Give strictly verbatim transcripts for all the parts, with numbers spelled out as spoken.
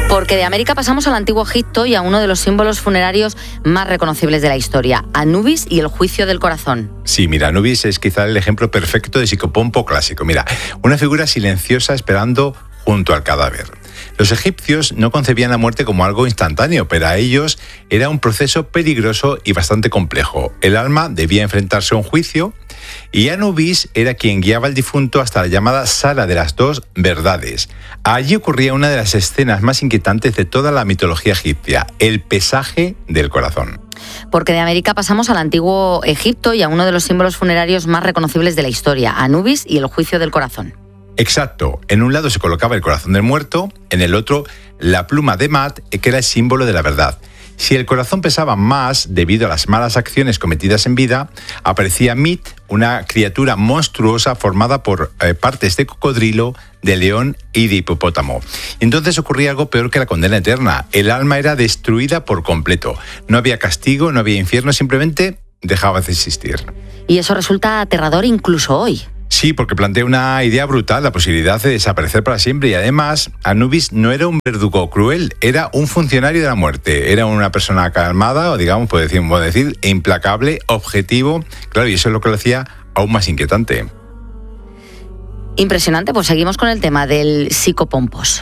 Porque de América pasamos al antiguo Egipto y a uno de los símbolos funerarios más reconocibles de la historia, Anubis y el juicio del corazón. Sí, mira, Anubis es quizá el ejemplo perfecto de psicopompo clásico. Mira, una figura silenciosa esperando junto al cadáver. Los egipcios no concebían la muerte como algo instantáneo, pero a ellos era un proceso peligroso y bastante complejo. El alma debía enfrentarse a un juicio y Anubis era quien guiaba al difunto hasta la llamada Sala de las Dos Verdades. Allí ocurría una de las escenas más inquietantes de toda la mitología egipcia, el pesaje del corazón. Porque de América pasamos al antiguo Egipto y a uno de los símbolos funerarios más reconocibles de la historia, Anubis y el juicio del corazón. Exacto. En un lado se colocaba el corazón del muerto, en el otro la pluma de Mat, que era el símbolo de la verdad. Si el corazón pesaba más debido a las malas acciones cometidas en vida, aparecía Mit, una criatura monstruosa formada por eh, partes de cocodrilo, de león y de hipopótamo. Entonces ocurría algo peor que la condena eterna. El alma era destruida por completo. No había castigo, no había infierno, simplemente dejaba de existir. Y eso resulta aterrador incluso hoy. Sí, porque plantea una idea brutal, la posibilidad de desaparecer para siempre. Y además, Anubis no era un verdugo cruel, era un funcionario de la muerte. Era una persona calmada, o digamos, puedo decir, puedo decir, implacable, objetivo. Claro, y eso es lo que lo hacía aún más inquietante. Impresionante, pues seguimos con el tema del psicopompos.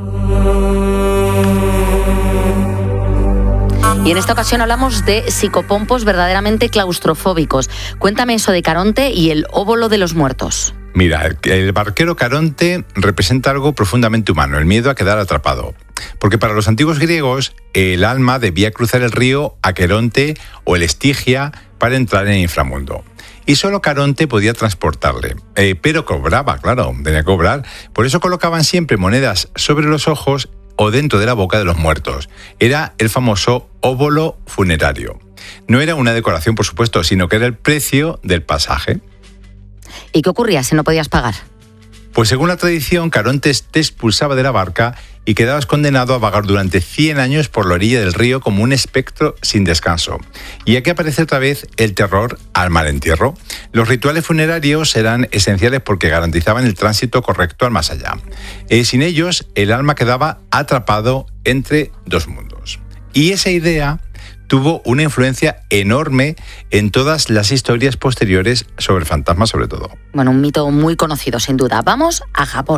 Y en esta ocasión hablamos de psicopompos verdaderamente claustrofóbicos. Cuéntame eso de Caronte y el óbolo de los muertos. Mira, el barquero Caronte representa algo profundamente humano, el miedo a quedar atrapado. Porque para los antiguos griegos, el alma debía cruzar el río Aqueronte o el Estigia para entrar en el inframundo. Y solo Caronte podía transportarle. Eh, pero cobraba, claro, tenía que cobrar. Por eso colocaban siempre monedas sobre los ojos o dentro de la boca de los muertos. Era el famoso óbolo funerario. No era una decoración, por supuesto, sino que era el precio del pasaje. ¿Y qué ocurría si no podías pagar? Pues según la tradición, Caronte te expulsaba de la barca y quedabas condenado a vagar durante cien años por la orilla del río como un espectro sin descanso. Y aquí aparece otra vez el terror al mal entierro. Los rituales funerarios eran esenciales porque garantizaban el tránsito correcto al más allá. Eh, sin ellos, el alma quedaba atrapado entre dos mundos. Y esa idea tuvo una influencia enorme en todas las historias posteriores sobre fantasmas, sobre todo. Bueno, un mito muy conocido, sin duda. Vamos a Japón.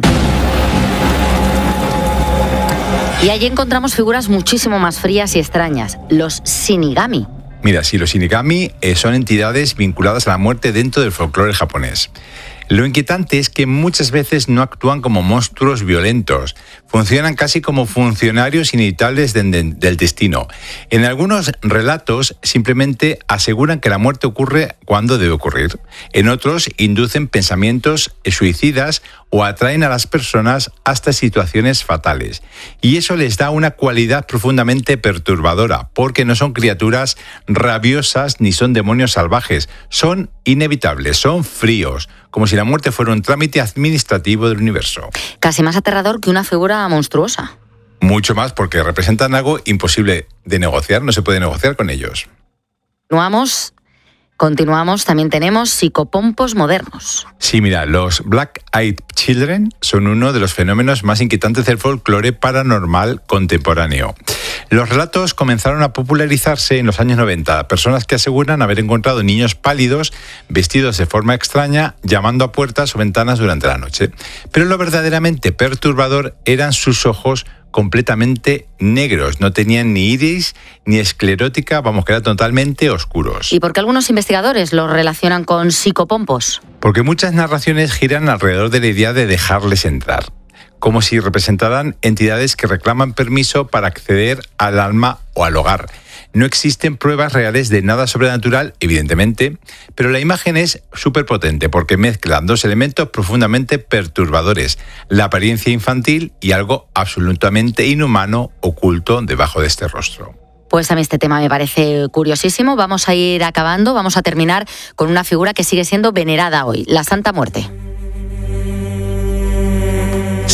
Y allí encontramos figuras muchísimo más frías y extrañas, los Shinigami. Mira, sí, los Shinigami eh, son entidades vinculadas a la muerte dentro del folclore japonés. Lo inquietante es que muchas veces no actúan como monstruos violentos, funcionan casi como funcionarios inevitables de, de, del destino. En algunos relatos simplemente aseguran que la muerte ocurre cuando debe ocurrir. En otros inducen pensamientos suicidas o atraen a las personas hasta situaciones fatales. Y eso les da una cualidad profundamente perturbadora, porque no son criaturas rabiosas ni son demonios salvajes, son inevitables, son fríos, como si la muerte fuera un trámite administrativo del universo. Casi más aterrador que una figura monstruosa. Mucho más, porque representan algo imposible de negociar, no se puede negociar con ellos. Continuamos, continuamos, también tenemos psicopompos modernos. Sí, mira, los Black Eyed Children son uno de los fenómenos más inquietantes del folclore paranormal contemporáneo. Los relatos comenzaron a popularizarse en los años noventa. Personas que aseguran haber encontrado niños pálidos, vestidos de forma extraña, llamando a puertas o ventanas durante la noche. Pero lo verdaderamente perturbador eran sus ojos completamente negros. No tenían ni iris ni esclerótica, vamos, que eran totalmente oscuros. ¿Y por qué algunos investigadores los relacionan con psicopompos? Porque muchas narraciones giran alrededor de la idea de dejarles entrar, como si representaran entidades que reclaman permiso para acceder al alma o al hogar. No existen pruebas reales de nada sobrenatural, evidentemente, pero la imagen es súper potente porque mezclan dos elementos profundamente perturbadores, la apariencia infantil y algo absolutamente inhumano oculto debajo de este rostro. Pues a mí este tema me parece curiosísimo. Vamos a ir acabando, vamos a terminar con una figura que sigue siendo venerada hoy, la Santa Muerte.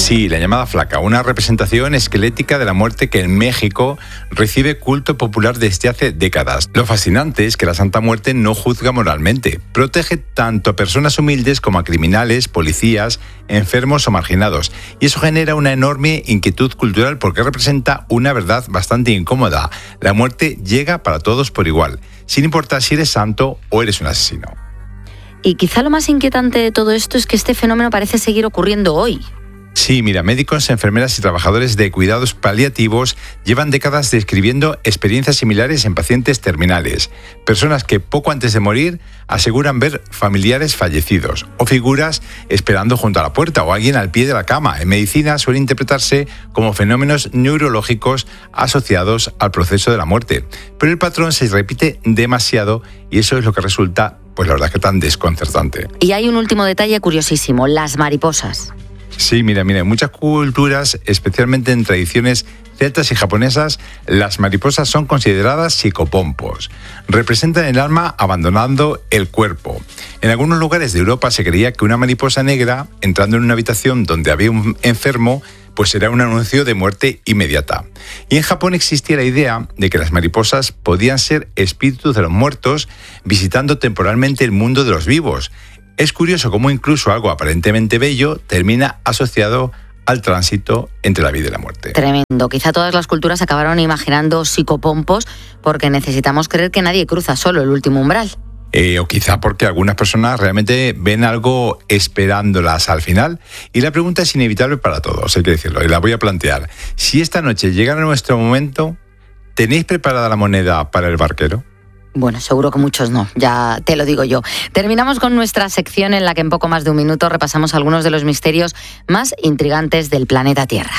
Sí, la llamada flaca, una representación esquelética de la muerte que en México recibe culto popular desde hace décadas. Lo fascinante es que la Santa Muerte no juzga moralmente, protege tanto a personas humildes como a criminales, policías, enfermos o marginados. Y eso genera una enorme inquietud cultural porque representa una verdad bastante incómoda. La muerte llega para todos por igual, sin importar si eres santo o eres un asesino. Y quizá lo más inquietante de todo esto es que este fenómeno parece seguir ocurriendo hoy. Sí, mira, médicos, enfermeras y trabajadores de cuidados paliativos llevan décadas describiendo experiencias similares en pacientes terminales. Personas que poco antes de morir aseguran ver familiares fallecidos o figuras esperando junto a la puerta o alguien al pie de la cama. En medicina suele interpretarse como fenómenos neurológicos asociados al proceso de la muerte. Pero el patrón se repite demasiado y eso es lo que resulta, pues la verdad que tan desconcertante. Y hay un último detalle curiosísimo, las mariposas. Sí, mira, mira, en muchas culturas, especialmente en tradiciones celtas y japonesas, las mariposas son consideradas psicopompos. Representan el alma abandonando el cuerpo. En algunos lugares de Europa se creía que una mariposa negra, entrando en una habitación donde había un enfermo, pues era un anuncio de muerte inmediata. Y en Japón existía la idea de que las mariposas podían ser espíritus de los muertos visitando temporalmente el mundo de los vivos. Es curioso cómo incluso algo aparentemente bello termina asociado al tránsito entre la vida y la muerte. Tremendo. Quizá todas las culturas acabaron imaginando psicopompos porque necesitamos creer que nadie cruza solo el último umbral. Eh, o quizá porque algunas personas realmente ven algo esperándolas al final. Y la pregunta es inevitable para todos, hay que decirlo, y la voy a plantear. Si esta noche llega nuestro momento, ¿tenéis preparada la moneda para el barquero? Bueno, seguro que muchos no, ya te lo digo yo. Terminamos con nuestra sección en la que en poco más de un minuto repasamos algunos de los misterios más intrigantes del planeta Tierra.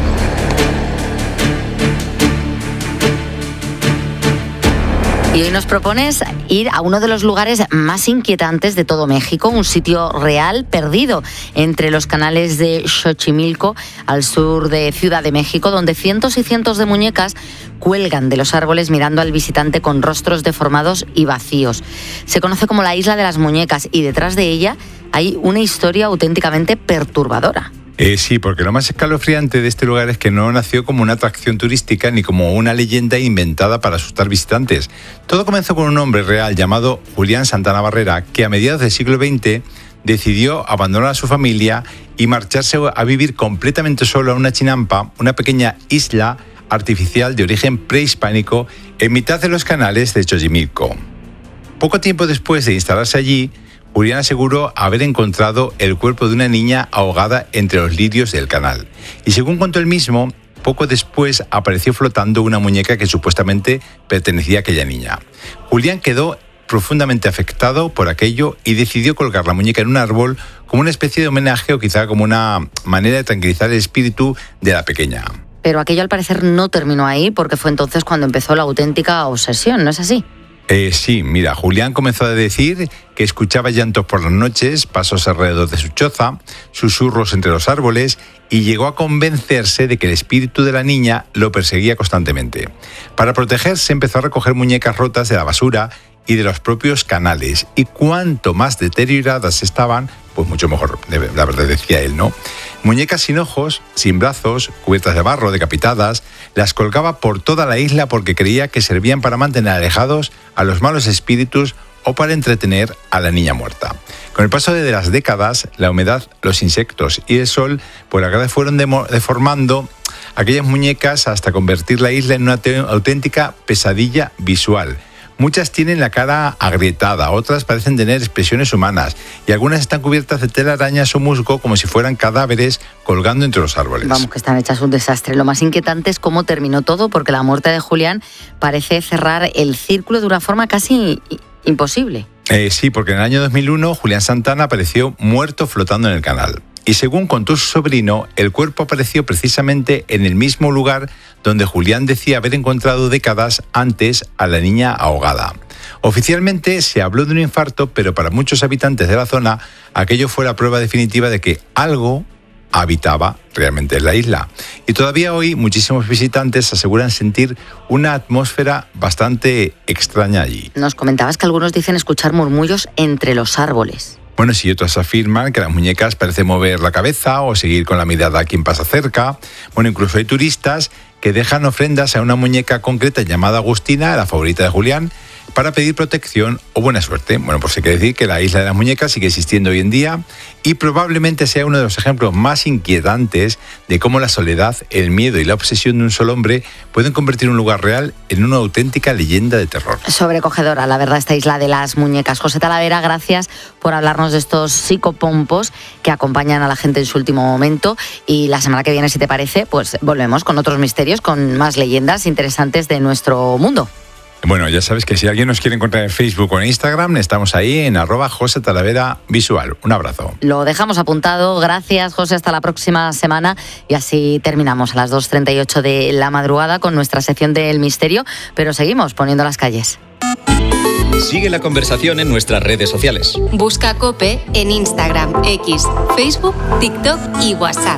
Y hoy nos propones ir a uno de los lugares más inquietantes de todo México, un sitio real perdido entre los canales de Xochimilco, al sur de Ciudad de México, donde cientos y cientos de muñecas cuelgan de los árboles mirando al visitante con rostros deformados y vacíos. Se conoce como la Isla de las Muñecas y detrás de ella hay una historia auténticamente perturbadora. Eh, sí, porque lo más escalofriante de este lugar es que no nació como una atracción turística ni como una leyenda inventada para asustar visitantes. Todo comenzó con un hombre real llamado Julián Santana Barrera, que a mediados del siglo veinte decidió abandonar a su familia y marcharse a vivir completamente solo a una chinampa, una pequeña isla artificial de origen prehispánico en mitad de los canales de Xochimilco. Poco tiempo después de instalarse allí, Julián aseguró haber encontrado el cuerpo de una niña ahogada entre los lirios del canal. Y según contó él mismo, poco después apareció flotando una muñeca que supuestamente pertenecía a aquella niña. Julián quedó profundamente afectado por aquello y decidió colgar la muñeca en un árbol como una especie de homenaje o quizá como una manera de tranquilizar el espíritu de la pequeña. Pero aquello al parecer no terminó ahí porque fue entonces cuando empezó la auténtica obsesión, ¿no es así? Eh, sí, mira, Julián comenzó a decir que escuchaba llantos por las noches, pasos alrededor de su choza, susurros entre los árboles y llegó a convencerse de que el espíritu de la niña lo perseguía constantemente. Para protegerse empezó a recoger muñecas rotas de la basura y de los propios canales y cuanto más deterioradas estaban, pues mucho mejor, la verdad decía él, ¿no? Muñecas sin ojos, sin brazos, cubiertas de barro, decapitadas, las colgaba por toda la isla porque creía que servían para mantener alejados a los malos espíritus o para entretener a la niña muerta. Con el paso de las décadas, la humedad, los insectos y el sol, pues la verdad fueron deformando aquellas muñecas hasta convertir la isla en una auténtica pesadilla visual. Muchas tienen la cara agrietada, otras parecen tener expresiones humanas y algunas están cubiertas de telarañas o musgo como si fueran cadáveres colgando entre los árboles. Vamos, que están hechas un desastre. Lo más inquietante es cómo terminó todo, porque la muerte de Julián parece cerrar el círculo de una forma casi imposible. Eh, sí, porque en el año dos mil uno Julián Santana apareció muerto flotando en el canal. Y según contó su sobrino, el cuerpo apareció precisamente en el mismo lugar donde Julián decía haber encontrado décadas antes a la niña ahogada. Oficialmente se habló de un infarto, pero para muchos habitantes de la zona aquello fue la prueba definitiva de que algo habitaba realmente en la isla. Y todavía hoy muchísimos visitantes aseguran sentir una atmósfera bastante extraña allí. Nos comentabas que algunos dicen escuchar murmullos entre los árboles. Bueno, si otros afirman que las muñecas parecen mover la cabeza o seguir con la mirada a quien pasa cerca. Bueno, incluso hay turistas que dejan ofrendas a una muñeca concreta llamada Agustina, la favorita de Julián, para pedir protección o buena suerte. Bueno, pues hay que decir que la Isla de las Muñecas sigue existiendo hoy en día y probablemente sea uno de los ejemplos más inquietantes de cómo la soledad, el miedo y la obsesión de un solo hombre pueden convertir un lugar real en una auténtica leyenda de terror. Sobrecogedora, la verdad, esta Isla de las Muñecas. José Talavera, gracias por hablarnos de estos psicopompos que acompañan a la gente en su último momento, y la semana que viene, si te parece, pues volvemos con otros misterios, con más leyendas interesantes de nuestro mundo. Bueno, ya sabes que si alguien nos quiere encontrar en Facebook o en Instagram, estamos ahí en arroba José Talavera Visual. Un abrazo. Lo dejamos apuntado. Gracias, José. Hasta la próxima semana. Y así terminamos a las dos treinta y ocho de la madrugada con nuestra sección del misterio, pero seguimos poniendo las calles. Sigue la conversación en nuestras redes sociales. Busca COPE en Instagram, X, Facebook, TikTok y WhatsApp.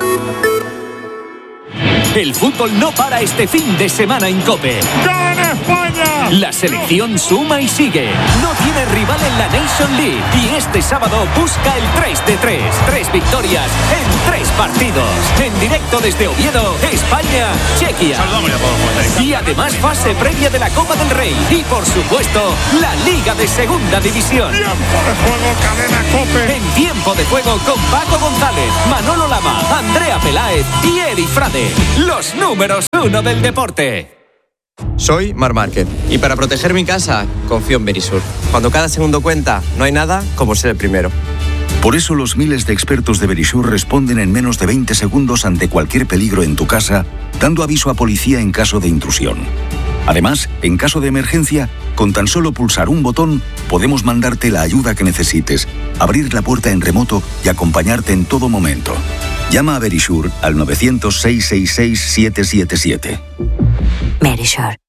El fútbol no para este fin de semana en COPE. ¡Gana España! La selección suma y sigue. No tiene rival en la Nation League. Y este sábado busca el tres de tres. Tres victorias en tres partidos. En directo desde Oviedo, España, Chequia. Saludamos ya a todos los comentaristas. Y además fase previa de la Copa del Rey. Y por supuesto, la Liga de Segunda División. Tiempo de juego, cadena COPE. En tiempo de juego con Paco González, Manolo Lama, Andrea Peláez y Eri Frade. Los números uno del deporte. Soy Mar Márquez y para proteger mi casa confío en Verisur. Cuando cada segundo cuenta, no hay nada como ser el primero. Por eso los miles de expertos de Verisur responden en menos de veinte segundos ante cualquier peligro en tu casa, dando aviso a policía en caso de intrusión. Además, en caso de emergencia, con tan solo pulsar un botón, podemos mandarte la ayuda que necesites, abrir la puerta en remoto y acompañarte en todo momento. Llama a Verisur al nueve cero cero, seis seis seis, siete siete siete. Verisur.